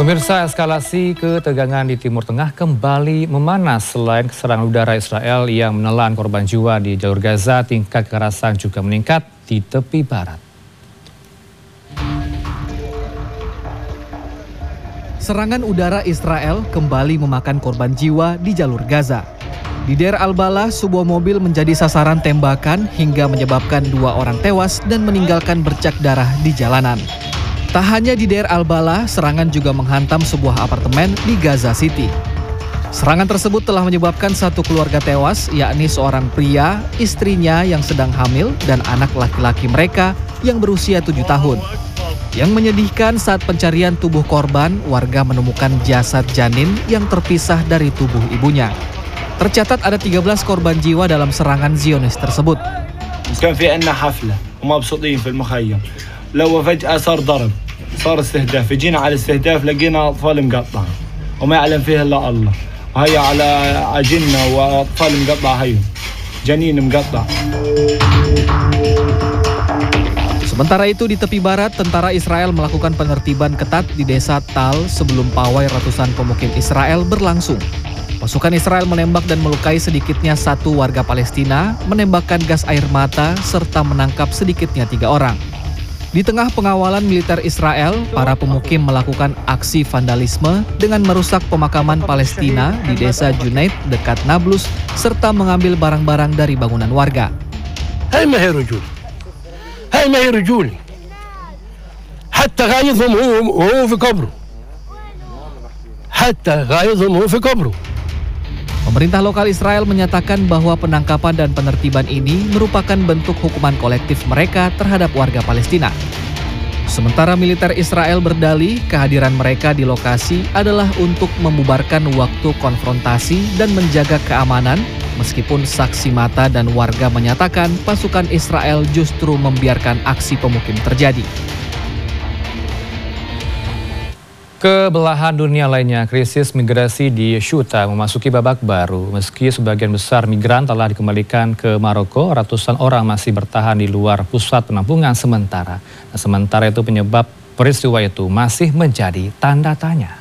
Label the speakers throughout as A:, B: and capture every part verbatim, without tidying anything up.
A: Pemirsa, eskalasi ketegangan di Timur Tengah kembali memanas. Selain serangan udara Israel yang menelan korban jiwa di jalur Gaza, tingkat kekerasan juga meningkat di tepi barat.
B: Serangan udara Israel kembali memakan korban jiwa di jalur Gaza. Di Deir al-Balah, sebuah mobil menjadi sasaran tembakan hingga menyebabkan dua orang tewas dan meninggalkan bercak darah di jalanan. Tak hanya di Deir al-Balah, serangan juga menghantam sebuah apartemen di Gaza City. Serangan tersebut telah menyebabkan satu keluarga tewas, yakni seorang pria, istrinya yang sedang hamil, dan anak laki-laki mereka yang berusia tujuh tahun. Yang menyedihkan, saat pencarian tubuh korban, warga menemukan jasad janin yang terpisah dari tubuh ibunya. Tercatat ada tiga belas korban jiwa dalam serangan Zionis tersebut.
C: كان في عندنا حفلة ومبسوطين في المخيم لو فجأة صار ضرب صار استهداف جينا على الاستهداف لقينا أطفال مقطعة وما يعلم فيها إلا الله وهي على عجلنا وأطفال مقطعة هي جنين مقطع.
B: Sementara itu, di tepi barat, tentara Israel melakukan penertiban ketat di desa Tal sebelum pawai ratusan pemukim Israel berlangsung. Pasukan Israel menembak dan melukai sedikitnya satu warga Palestina, menembakkan gas air mata, serta menangkap sedikitnya tiga orang. Di tengah pengawalan militer Israel, para pemukim melakukan aksi vandalisme dengan merusak pemakaman Palestina di desa Junaid dekat Nablus, serta mengambil barang-barang dari bangunan warga.
D: Hai mahi rujul, hai mahi rujul, hatta ghaidhum huwa fi qabru, hatta ghaidhum huwa fi qabru.
B: Pemerintah lokal Israel menyatakan bahwa penangkapan dan penertiban ini merupakan bentuk hukuman kolektif mereka terhadap warga Palestina. Sementara militer Israel berdalih kehadiran mereka di lokasi adalah untuk membubarkan waktu konfrontasi dan menjaga keamanan, meskipun saksi mata dan warga menyatakan pasukan Israel justru membiarkan aksi pemukim terjadi.
A: Kebelahan dunia lainnya, krisis migrasi di Ceuta memasuki babak baru. Meski sebagian besar migran telah dikembalikan ke Maroko, ratusan orang masih bertahan di luar pusat penampungan sementara. Nah, sementara itu penyebab peristiwa itu masih menjadi tanda tanya.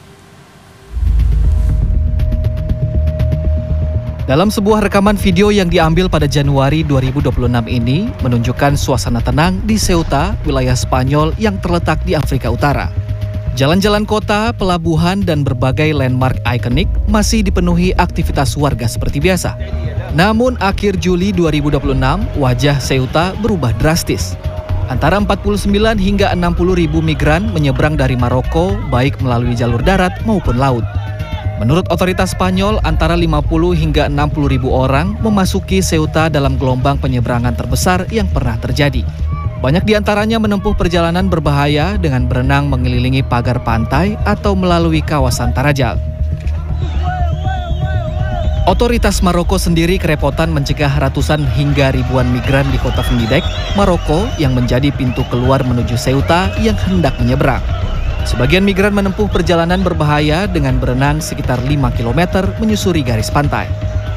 B: Dalam sebuah rekaman video yang diambil pada Januari dua ribu dua puluh enam ini, menunjukkan suasana tenang di Ceuta, wilayah Spanyol yang terletak di Afrika Utara. Jalan-jalan kota, pelabuhan, dan berbagai landmark ikonik masih dipenuhi aktivitas warga seperti biasa. Namun akhir Juli dua ribu dua puluh enam, wajah Ceuta berubah drastis. Antara empat puluh sembilan hingga enam puluh ribu migran menyeberang dari Maroko, baik melalui jalur darat maupun laut. Menurut otoritas Spanyol, antara lima puluh hingga enam puluh ribu orang memasuki Ceuta dalam gelombang penyeberangan terbesar yang pernah terjadi. Banyak di antaranya menempuh perjalanan berbahaya dengan berenang mengelilingi pagar pantai atau melalui kawasan Tarajal. Otoritas Maroko sendiri kerepotan mencegah ratusan hingga ribuan migran di kota Venidek, Maroko, yang menjadi pintu keluar menuju Ceuta yang hendak menyeberang. Sebagian migran menempuh perjalanan berbahaya dengan berenang sekitar lima kilometer menyusuri garis pantai.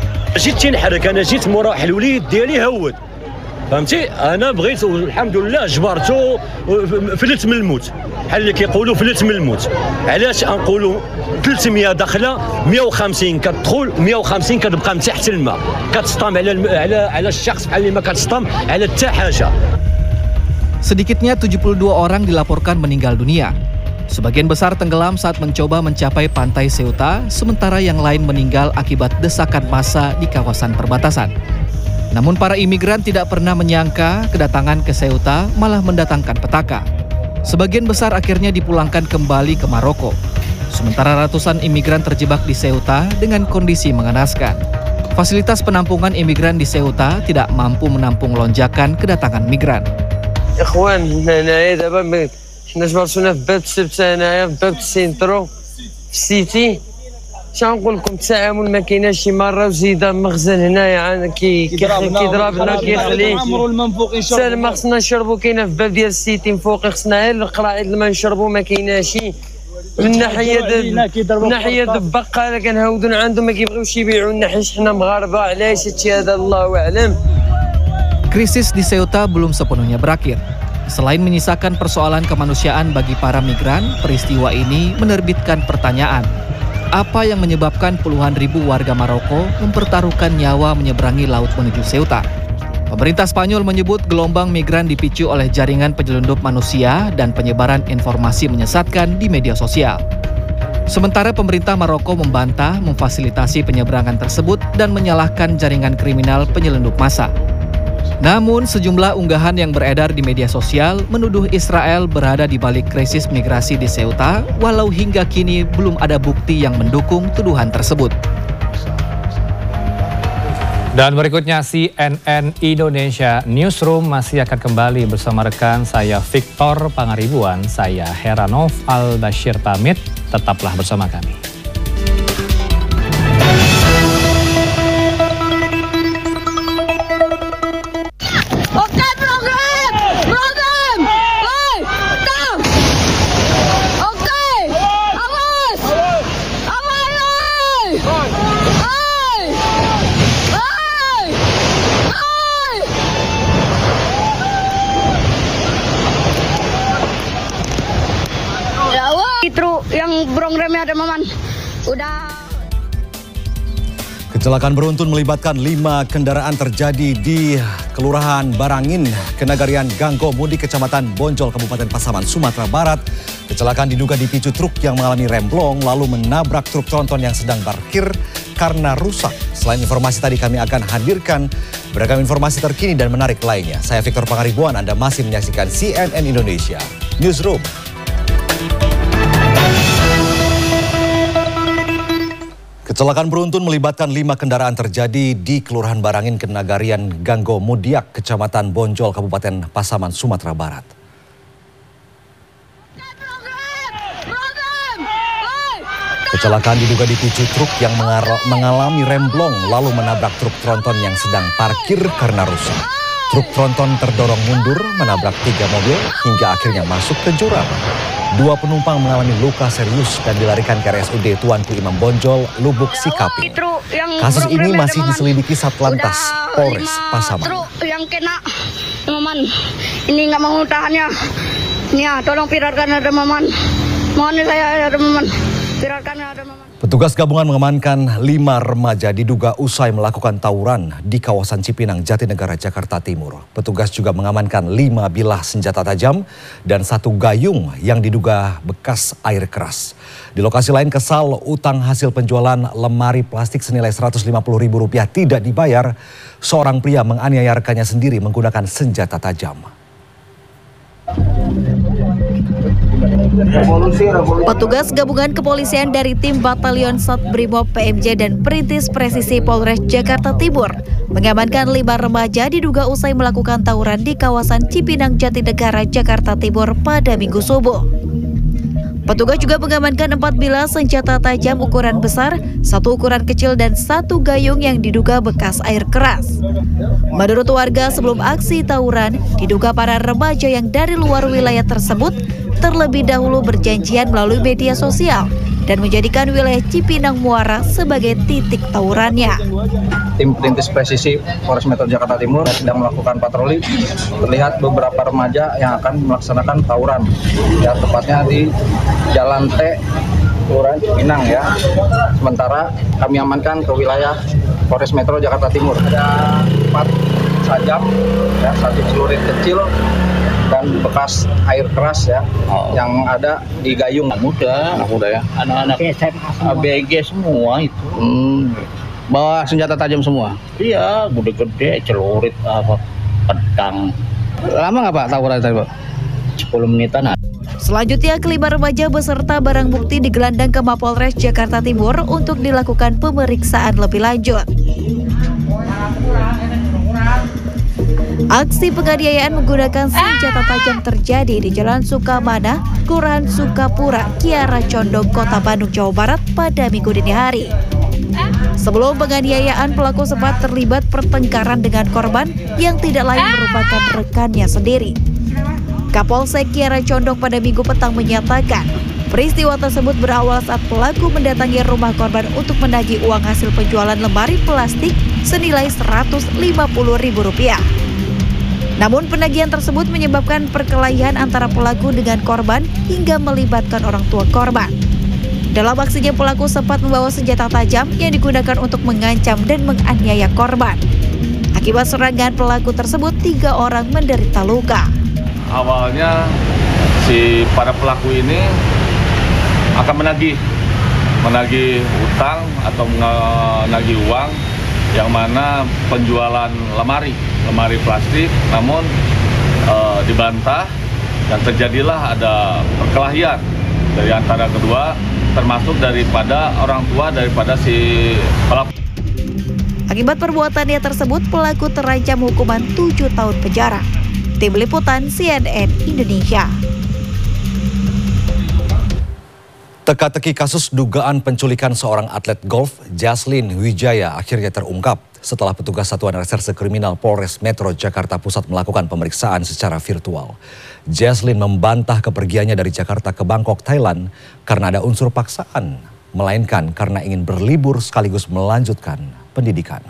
D: فهمتي انا بغيت والحمد لله جبرته فلت من الموت بحال اللي كيقولوا فلت من الموت. علاش نقولوا ثلاثمية داخله مية وخمسين كتدخل مية وخمسين كتبقى من تحت الماء كتسطم على على على الشخص بحال اللي ما كتسطم على حتى حاجه.
B: Sedikitnya tujuh puluh dua orang dilaporkan meninggal dunia. Sebagian besar tenggelam saat mencoba mencapai pantai Ceuta, sementara yang lain meninggal akibat desakan massa di kawasan perbatasan. Namun para imigran tidak pernah menyangka kedatangan ke Ceuta malah mendatangkan petaka. Sebagian besar akhirnya dipulangkan kembali ke Maroko. Sementara ratusan imigran terjebak di Ceuta dengan kondisi mengenaskan. Fasilitas penampungan imigran di Ceuta tidak mampu menampung lonjakan kedatangan migran.
E: Ikhwan, هنايا دابا حنا جبرتونا في باب السبت هنايا في باب السينترو في السيتي. شنقول لكم التعامل ما كايناش شي مره وزيده المخزن هنايا كي كيضربنا كيخلي سالم خصنا نشربوا كاينه في باب ديال السيتي من فوق خصنا غير القراعيد الماء نشربوا ما كايناش من ناحيه من ناحيه البقاله كنهاودوا عندهم ما كيبغيوش يبيعوا لنا حيت حنا مغاربه علاش هادشي هذا الله اعلم.
B: Krisis di Ceuta belum sepenuhnya berakhir. Selain menyisakan persoalan kemanusiaan bagi para migran, peristiwa ini menerbitkan pertanyaan. Apa yang menyebabkan puluhan ribu warga Maroko mempertaruhkan nyawa menyeberangi laut menuju Ceuta? Pemerintah Spanyol menyebut gelombang migran dipicu oleh jaringan penyelundup manusia dan penyebaran informasi menyesatkan di media sosial. Sementara pemerintah Maroko membantah memfasilitasi penyeberangan tersebut dan menyalahkan jaringan kriminal penyelundup massa. Namun, sejumlah unggahan yang beredar di media sosial menuduh Israel berada di balik krisis migrasi di Ceuta, walau hingga kini belum ada bukti yang mendukung tuduhan tersebut.
A: Dan berikutnya C N N Indonesia Newsroom masih akan kembali bersama rekan saya Victor Pangaribuan, saya Heranov Al-Bashir pamit, tetaplah bersama kami.
F: Truk yang brong-remnya ada maman. Udah.
G: Kecelakaan beruntun melibatkan lima kendaraan terjadi di Kelurahan Barangin, Kenagarian Ganggo Mudi, Kecamatan Bonjol, Kabupaten Pasaman, Sumatera Barat. Kecelakaan diduga dipicu truk yang mengalami remblong lalu menabrak truk tronton yang sedang parkir karena rusak. Selain informasi tadi, kami akan hadirkan beragam informasi terkini dan menarik lainnya. Saya Victor Pangaribuan, Anda masih menyaksikan C N N Indonesia Newsroom. Kecelakaan beruntun melibatkan lima kendaraan terjadi di Kelurahan Barangin, Kenagarian Ganggo Mudiak, Kecamatan Bonjol, Kabupaten Pasaman, Sumatera Barat. Kecelakaan diduga dipicu truk yang mengalami remblong lalu menabrak truk tronton yang sedang parkir karena rusak. Truk tronton terdorong mundur, menabrak tiga mobil hingga akhirnya masuk ke jurang. Dua penumpang mengalami luka serius dan dilarikan ke R S U D Tuanku Imam Bonjol, Lubuk Sikaping. Kasus ini masih diselidiki Satlantas Polres Pasaman.
F: Truk yang kena, maman, ini nggak mau tahannya. Ini ya, tolong pirarkan ada maman. Mohon saya ada maman, pirarkan ada maman.
G: Petugas gabungan mengamankan lima remaja diduga usai melakukan tawuran di kawasan Cipinang, Jatinegara, Jakarta Timur. Petugas juga mengamankan lima bilah senjata tajam dan satu gayung yang diduga bekas air keras. Di lokasi lain, kesal utang hasil penjualan lemari plastik senilai seratus lima puluh ribu rupiah tidak dibayar. Seorang pria menganiaya rekannya sendiri menggunakan senjata tajam.
H: Petugas gabungan kepolisian dari tim Batalion Satbrimob P M J dan Perintis Presisi Polres Jakarta Timur mengamankan lima remaja diduga usai melakukan tawuran di kawasan Cipinang, Jatinegara, Jakarta Timur pada Minggu subuh. Petugas juga mengamankan empat bilah senjata tajam ukuran besar, satu ukuran kecil dan satu gayung yang diduga bekas air keras. Menurut warga, sebelum aksi tawuran, diduga para remaja yang dari luar wilayah tersebut terlebih dahulu berjanjian melalui media sosial dan menjadikan wilayah Cipinang Muara sebagai titik tawurannya.
I: Tim Perintis Presisi Polres Metro Jakarta Timur sedang melakukan patroli. Terlihat beberapa remaja yang akan melaksanakan tawuran, ya tepatnya di Jalan T, Kelurahan Cipinang ya. Sementara kami amankan ke wilayah Polres Metro Jakarta Timur. Ada empat sajam, ya, satu celurit kecil dan bekas air keras ya, oh, yang ada di gayung. Muda, anak muda ya, anak-anak A B G semua itu. Hmm. Bawa senjata tajam semua? Iya, gede-gede, celurit, apa, pedang. Lama nggak Pak tawuran tadi Pak? sepuluh menitan.
H: Selanjutnya, kelima remaja beserta barang bukti digelandang ke Mapolres Jakarta Timur untuk dilakukan pemeriksaan lebih lanjut. Aksi penganiayaan menggunakan senjata tajam terjadi di Jalan Sukamana, Kelurahan Sukapura, Kiara Condong, Kota Bandung, Jawa Barat pada Minggu dini hari. Sebelum penganiayaan, pelaku sempat terlibat pertengkaran dengan korban yang tidak lain merupakan rekannya sendiri. Kapolsek Kiara Condong pada Minggu petang menyatakan, peristiwa tersebut berawal saat pelaku mendatangi rumah korban untuk menagih uang hasil penjualan lemari plastik senilai seratus lima puluh ribu rupiah. Namun penagihan tersebut menyebabkan perkelahian antara pelaku dengan korban hingga melibatkan orang tua korban. Dalam aksinya pelaku sempat membawa senjata tajam yang digunakan untuk mengancam dan menganiaya korban. Akibat serangan pelaku tersebut, tiga orang menderita luka.
J: Awalnya si para pelaku ini akan menagih menagih utang atau menagih uang yang mana penjualan lemari lemari plastik, namun e, dibantah dan terjadilah ada perkelahian dari antara kedua, termasuk daripada orang tua daripada si pelaku.
H: Akibat perbuatannya tersebut, pelaku terancam hukuman tujuh tahun penjara. Tim Liputan C N N Indonesia.
G: Teka-teki kasus dugaan penculikan seorang atlet golf, Jaslyn Wijaya, akhirnya terungkap setelah petugas Satuan Reserse Kriminal Polres Metro Jakarta Pusat melakukan pemeriksaan secara virtual. Jaslyn membantah kepergiannya dari Jakarta ke Bangkok, Thailand karena ada unsur paksaan, melainkan karena ingin berlibur sekaligus melanjutkan pendidikan.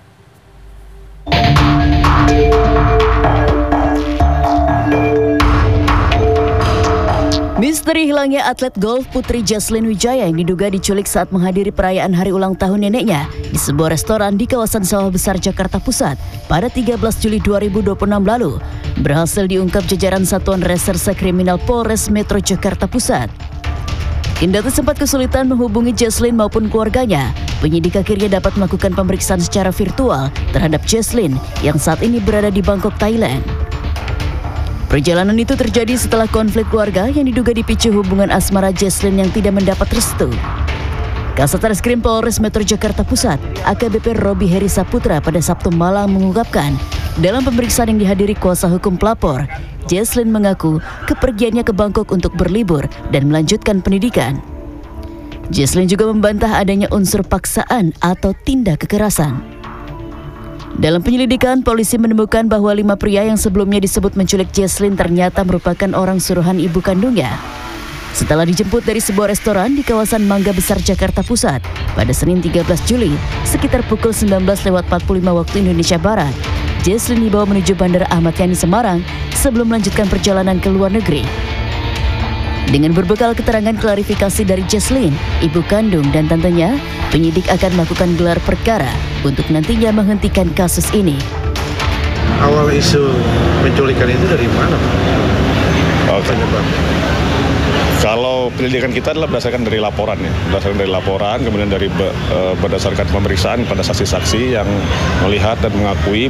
K: Misteri hilangnya atlet golf putri Jaslyn Wijaya yang diduga diculik saat menghadiri perayaan hari ulang tahun neneknya di sebuah restoran di kawasan Sawah Besar Jakarta Pusat pada tiga belas Juli dua ribu dua puluh enam lalu berhasil diungkap jajaran Satuan Reserse Kriminal Polres Metro Jakarta Pusat. Kendati sempat kesulitan menghubungi Jaslyn maupun keluarganya, penyidik akhirnya dapat melakukan pemeriksaan secara virtual terhadap Jaslyn yang saat ini berada di Bangkok, Thailand. Perjalanan itu terjadi setelah konflik keluarga yang diduga dipicu hubungan asmara Jaslyn yang tidak mendapat restu. Kasat Reskrim Polres Metro Jakarta Pusat, A K B P Robi Heri Saputra pada Sabtu malam mengungkapkan, dalam pemeriksaan yang dihadiri kuasa hukum pelapor, Jaslyn mengaku kepergiannya ke Bangkok untuk berlibur dan melanjutkan pendidikan. Jaslyn juga membantah adanya unsur paksaan atau tindak kekerasan. Dalam penyelidikan, polisi menemukan bahwa lima pria yang sebelumnya disebut menculik Jaslyn ternyata merupakan orang suruhan ibu kandungnya. Setelah dijemput dari sebuah restoran di kawasan Mangga Besar Jakarta Pusat pada Senin tiga belas Juli sekitar pukul sembilan belas lewat empat puluh lima waktu Indonesia Barat, Jaslyn dibawa menuju Bandara Ahmad Yani Semarang sebelum melanjutkan perjalanan ke luar negeri. Dengan berbekal keterangan klarifikasi dari Jaslyn, ibu kandung dan tantenya, penyidik akan melakukan gelar perkara untuk nantinya menghentikan kasus ini.
L: Awal isu penculikan itu dari mana? Oke.
M: Kalau penyelidikan kita adalah berdasarkan dari laporan ya, berdasarkan dari laporan, kemudian dari berdasarkan pemeriksaan pada saksi-saksi yang melihat dan mengakui